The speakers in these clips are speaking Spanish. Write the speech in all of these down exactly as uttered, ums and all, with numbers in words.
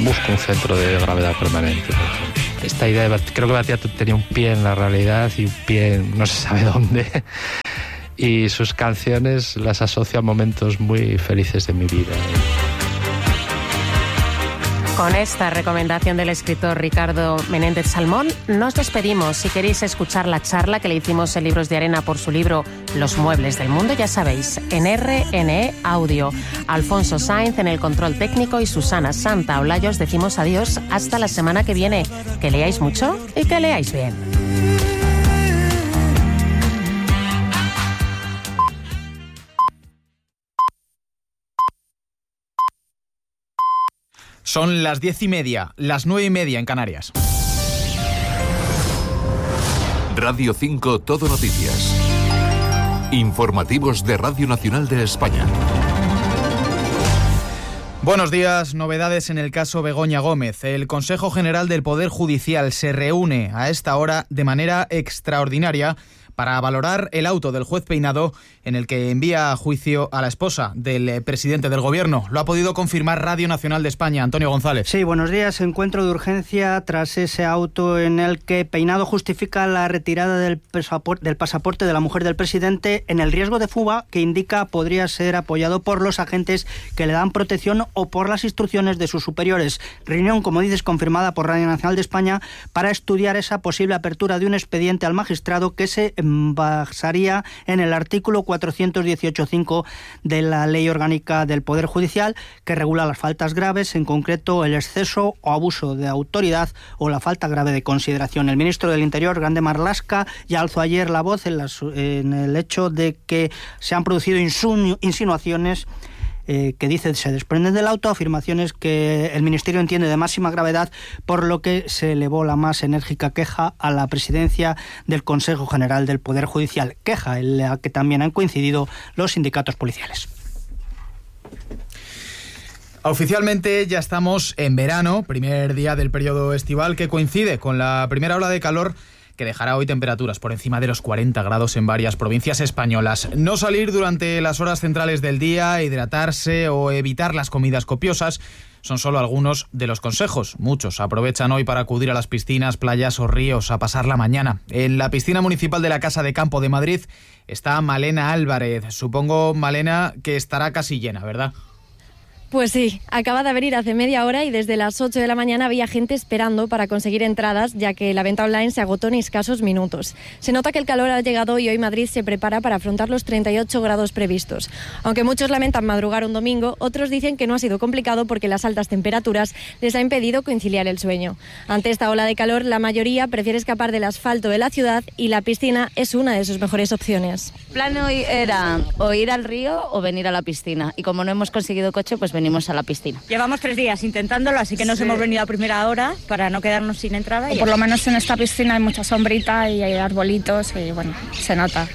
busco un centro de gravedad permanente, por ejemplo. Esta idea, de, creo que Batiato tenía un pie en la realidad y un pie en no se sabe dónde. Y sus canciones las asocio a momentos muy felices de mi vida. Con esta recomendación del escritor Ricardo Menéndez Salmón, nos despedimos. Si queréis escuchar la charla que le hicimos en Libros de Arena por su libro Los Muebles del Mundo, ya sabéis, en R N E Audio. Alfonso Sainz en el control técnico y Susana Santaolalla os decimos adiós hasta la semana que viene. Que leáis mucho y que leáis bien. Son las diez y media, las nueve y media en Canarias. Radio cinco Todo Noticias. Informativos de Radio Nacional de España. Buenos días. Novedades en el caso Begoña Gómez. El Consejo General del Poder Judicial se reúne a esta hora de manera extraordinaria para valorar el auto del juez Peinado en el que envía a juicio a la esposa del presidente del Gobierno. Lo ha podido confirmar Radio Nacional de España, Antonio González. Sí, buenos días. Encuentro de urgencia tras ese auto en el que Peinado justifica la retirada del pasaporte, del pasaporte de la mujer del presidente en el riesgo de fuga que indica podría ser apoyado por los agentes que le dan protección o por las instrucciones de sus superiores. Reunión, como dices, confirmada por Radio Nacional de España para estudiar esa posible apertura de un expediente al magistrado que se basaría en el artículo cuatrocientos dieciocho punto cinco de la Ley Orgánica del Poder Judicial, que regula las faltas graves, en concreto el exceso o abuso de autoridad o la falta grave de consideración. El ministro del Interior, Grande Marlaska, ya alzó ayer la voz en, las, en el hecho de que se han producido insinu- insinuaciones Eh, que dice se desprenden del auto, afirmaciones que el Ministerio entiende de máxima gravedad, por lo que se elevó la más enérgica queja a la presidencia del Consejo General del Poder Judicial, queja en la que también han coincidido los sindicatos policiales. Oficialmente ya estamos en verano, primer día del periodo estival que coincide con la primera ola de calor que dejará hoy temperaturas por encima de los cuarenta grados en varias provincias españolas. No salir durante las horas centrales del día, hidratarse o evitar las comidas copiosas son solo algunos de los consejos. Muchos aprovechan hoy para acudir a las piscinas, playas o ríos a pasar la mañana. En la piscina municipal de la Casa de Campo de Madrid está Malena Álvarez. Supongo, Malena, que estará casi llena, ¿verdad? Pues sí, acaba de abrir hace media hora y desde las ocho de la mañana había gente esperando para conseguir entradas, ya que la venta online se agotó en escasos minutos. Se nota que el calor ha llegado y hoy Madrid se prepara para afrontar los treinta y ocho grados previstos. Aunque muchos lamentan madrugar un domingo, otros dicen que no ha sido complicado porque las altas temperaturas les ha impedido conciliar el sueño. Ante esta ola de calor, la mayoría prefiere escapar del asfalto de la ciudad y la piscina es una de sus mejores opciones. El plan hoy era o ir al río o venir a la piscina, y como no hemos conseguido coche, pues venimos a la piscina. Llevamos tres días intentándolo, así que nos sí. hemos venido a primera hora para no quedarnos sin entrada. O por lo menos en esta piscina hay mucha sombrita y hay arbolitos y bueno, se nota.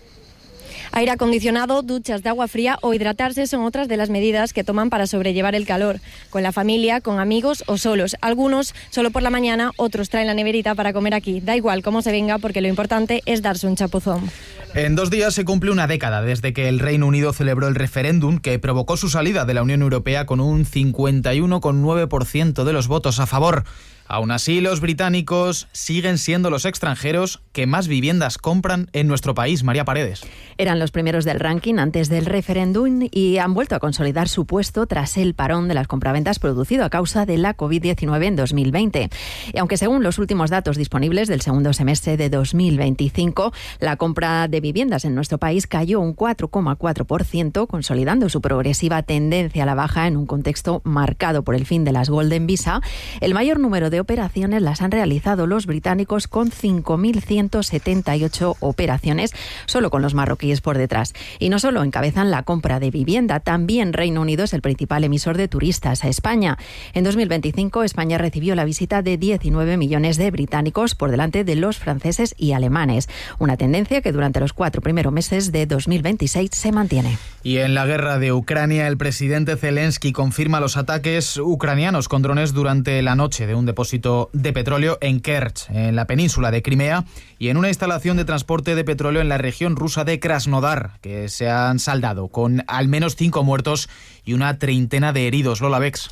Aire acondicionado, duchas de agua fría o hidratarse son otras de las medidas que toman para sobrellevar el calor, con la familia, con amigos o solos. Algunos solo por la mañana, otros traen la neverita para comer aquí. Da igual cómo se venga, porque lo importante es darse un chapuzón. En dos días se cumple una década desde que el Reino Unido celebró el referéndum que provocó su salida de la Unión Europea con un cincuenta y uno coma nueve por ciento de los votos a favor. Aún así, los británicos siguen siendo los extranjeros que más viviendas compran en nuestro país. María Paredes. Eran los primeros del ranking antes del referéndum y han vuelto a consolidar su puesto tras el parón de las compraventas producido a causa de la covid diecinueve en dos mil veinte. Y aunque según los últimos datos disponibles del segundo semestre de dos mil veinticinco, la compra de viviendas en nuestro país cayó un cuatro coma cuatro por ciento, consolidando su progresiva tendencia a la baja en un contexto marcado por el fin de las Golden Visa, el mayor número de operaciones las han realizado los británicos con cinco mil ciento setenta y ocho operaciones, solo con los marroquíes por detrás. Y no solo encabezan la compra de vivienda, también Reino Unido es el principal emisor de turistas a España. En dos mil veinticinco, España recibió la visita de diecinueve millones de británicos por delante de los franceses y alemanes. Una tendencia que durante los cuatro primeros meses de dos mil veintiséis se mantiene. Y en la guerra de Ucrania, el presidente Zelensky confirma los ataques ucranianos con drones durante la noche de un depósito de petróleo en Kerch, en la península de Crimea, y en una instalación de transporte de petróleo en la región rusa de Krasnodar, que se han saldado con al menos cinco muertos y una treintena de heridos. Lola Bex.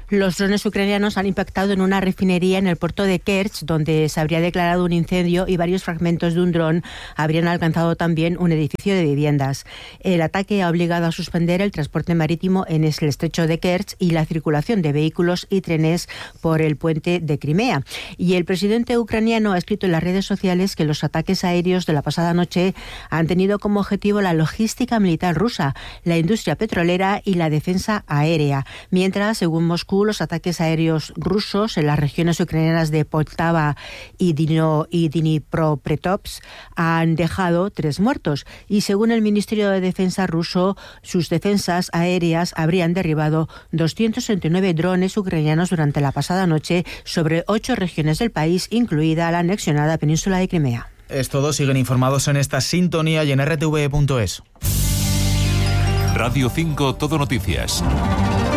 Los drones ucranianos han impactado en una refinería en el puerto de Kerch, donde se habría declarado un incendio y varios fragmentos de un dron habrían alcanzado también un edificio de viviendas. El ataque ha obligado a suspender el transporte marítimo en el estrecho de Kerch y la circulación de vehículos y trenes por el puente de Crimea. Y el presidente ucraniano ha escrito en las redes sociales que los ataques aéreos de la pasada noche han tenido como objetivo la logística militar rusa, la industria petrolera y la defensa aérea. Mientras, según Moscú, los ataques aéreos rusos en las regiones ucranianas de Poltava y, Dino, y Dnipropetrovsk han dejado tres muertos. Y según el Ministerio de Defensa ruso, sus defensas aéreas habrían derribado doscientos sesenta y nueve drones ucranianos durante la pasada noche sobre ocho regiones del país, incluida la anexionada península de Crimea. Es todo, siguen informados en esta sintonía y en r t v punto es. Radio cinco Todo Noticias.